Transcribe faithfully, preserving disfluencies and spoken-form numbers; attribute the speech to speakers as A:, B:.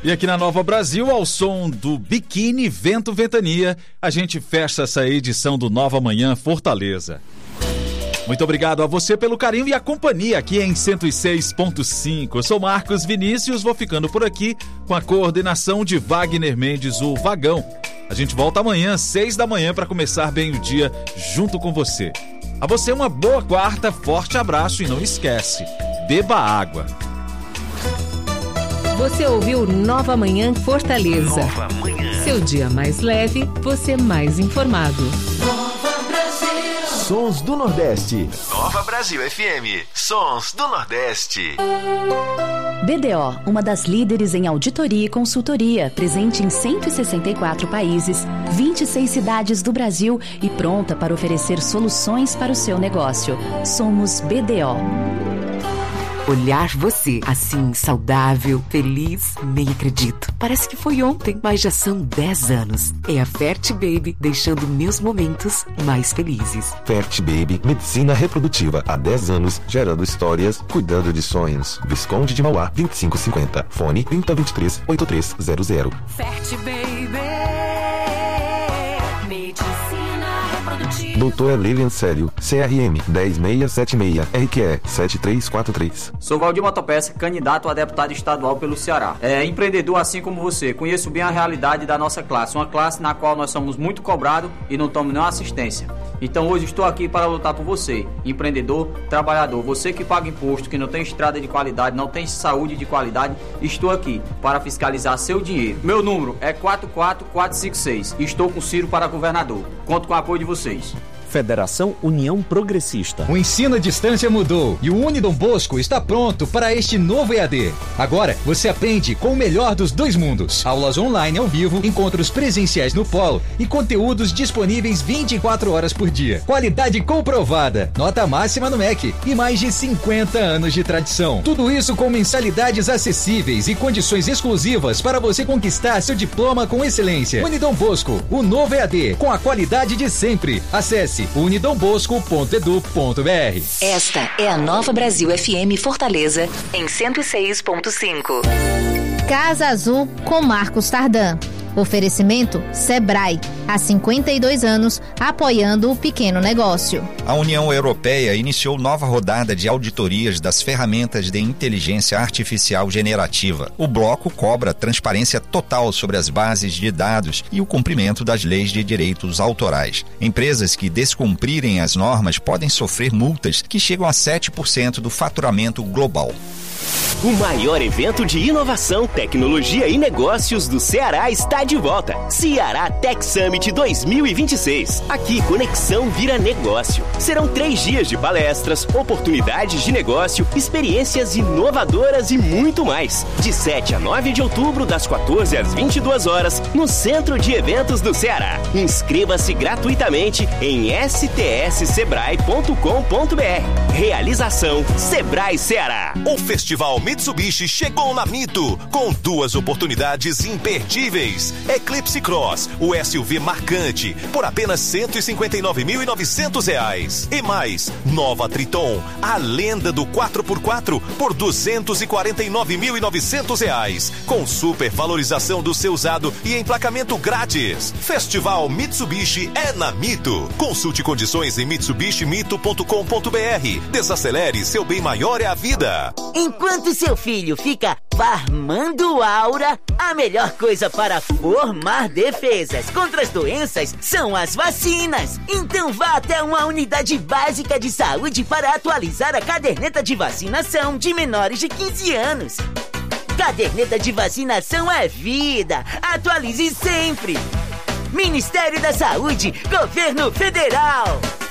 A: E aqui na Nova Brasil, ao som do Biquíni Vento Ventania, a gente fecha essa edição do Nova Manhã Fortaleza. Muito obrigado a você pelo carinho e a companhia aqui em cento e seis ponto cinco. Eu sou Marcos Vinícius, vou ficando por aqui com a coordenação de Wagner Mendes, o Vagão. A gente volta amanhã, seis da manhã, para começar bem o dia junto com você. A você uma boa quarta, forte abraço e não esquece, beba água.
B: Você ouviu Nova Manhã Fortaleza.
C: Nova Manhã.
B: Seu dia mais leve, você mais informado.
C: Nova Brasil.
D: Sons do Nordeste.
C: Nova Brasil F M. Sons do Nordeste.
E: B D O, uma das líderes em auditoria e consultoria, presente em cento e sessenta e quatro países, vinte e seis cidades do Brasil e pronta para oferecer soluções para o seu negócio. Somos B D O.
F: Olhar você, assim, saudável, feliz, nem acredito. Parece que foi ontem, mas já são dez anos. É a Fert Baby, deixando meus momentos mais felizes.
G: Fert Baby, medicina reprodutiva. Há dez anos, gerando histórias, cuidando de sonhos. Visconde de Mauá, vinte e cinco cinquenta. Fone trinta, vinte e três, oitenta e três zero zero.
F: Fert Baby, medicina reprodutiva.
G: Doutor Lilian Célio, C R M dez mil seiscentos e setenta e seis, R Q E sete três quatro três.
H: Sou Valdir Motopeça, candidato a deputado estadual pelo Ceará. É empreendedor assim como você, conheço bem a realidade da nossa classe, uma classe na qual nós somos muito cobrados e não tomamos nenhuma assistência. Então hoje estou aqui para lutar por você, empreendedor, trabalhador, você que paga imposto, que não tem estrada de qualidade, não tem saúde de qualidade, estou aqui para fiscalizar seu dinheiro. Meu número é quatro quatro quatro cinco seis e estou com Ciro para governador. Conto com o apoio de vocês.
I: Federação União Progressista.
J: O ensino à distância mudou e o Unidom Bosco está pronto para este novo E A D. Agora você aprende com o melhor dos dois mundos. Aulas online ao vivo, encontros presenciais no polo e conteúdos disponíveis vinte e quatro horas por dia. Qualidade comprovada, nota máxima no M E C e mais de cinquenta anos de tradição. Tudo isso com mensalidades acessíveis e condições exclusivas para você conquistar seu diploma com excelência. Unidom Bosco, o novo E A D, com a qualidade de sempre. Acesse unidom bosco ponto edu ponto b r.
E: Esta é a Nova Brasil F M Fortaleza, em cento e seis ponto cinco.
K: Casa Azul com Marcos Tardan. Oferecimento Sebrae, há cinquenta e dois anos, apoiando o pequeno negócio.
L: A União Europeia iniciou nova rodada de auditorias das ferramentas de inteligência artificial generativa. O bloco cobra transparência total sobre as bases de dados e o cumprimento das leis de direitos autorais. Empresas que descumprirem as normas podem sofrer multas que chegam a sete por cento do faturamento global.
M: O maior evento de inovação, tecnologia e negócios do Ceará está de volta. Ceará Tech Summit dois mil e vinte e seis. Aqui, conexão vira negócio. Serão três dias de palestras, oportunidades de negócio, experiências inovadoras e muito mais. De sete a nove de outubro, das quatorze às vinte e duas horas, no Centro de Eventos do Ceará. Inscreva-se gratuitamente em s t s sebrae ponto com ponto b r. Realização Sebrae Ceará.
C: O Festival Mitsubishi chegou na Mito com duas oportunidades imperdíveis. Eclipse Cross, o S U V marcante, por apenas cento e cinquenta e nove mil e novecentos reais. E mais, nova Triton, a lenda do quatro por quatro, por duzentos e quarenta e nove mil e novecentos reais, com super valorização do seu usado e emplacamento grátis. Festival Mitsubishi é na Mito. Consulte condições em mitsubishi mito ponto com ponto b r. Desacelere, seu bem maior é a vida.
N: Enquanto seu filho fica farmando aura, a melhor coisa para formar defesas contra as doenças são as vacinas. Então vá até uma unidade básica de saúde para atualizar a caderneta de vacinação de menores de quinze anos. Caderneta de vacinação é vida. Atualize sempre. Ministério da Saúde, Governo Federal.